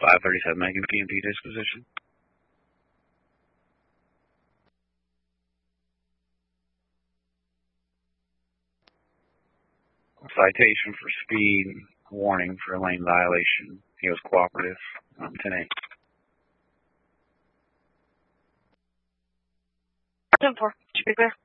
537 making PMP disposition. Citation for speed, warning for lane violation. He was cooperative. 10-8. 10-4. Should be clear.